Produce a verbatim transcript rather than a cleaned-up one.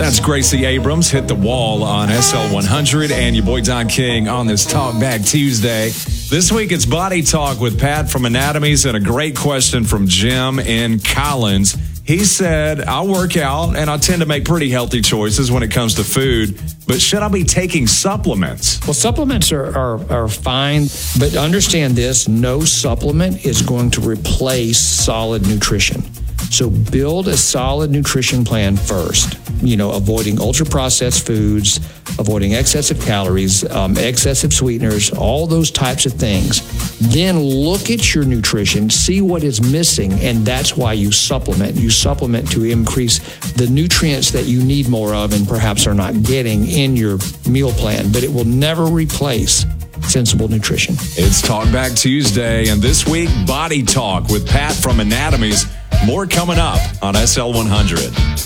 That's Gracie Abrams, Hit the Wall on S L one hundred, and your boy Don King on this Talk Back Tuesday. This week it's Body Talk with Pat from Anatomies, and a great question from Jim in Collins. He said, I work out and I tend to make pretty healthy choices when it comes to food, but should I be taking supplements? Well, supplements are, are, are fine, but understand this, no supplement is going to replace solid nutrition. So build a solid nutrition plan first, you know, avoiding ultra-processed foods, avoiding excessive calories, um, excessive sweeteners, all those types of things. Then look at your nutrition, see what is missing, and that's why you supplement. You supplement to increase the nutrients that you need more of and perhaps are not getting in your meal plan, but it will never replace sensible nutrition. It's Talk Back Tuesday, and this week, Body Talk with Pat from Anatomies. More coming up on S L one hundred.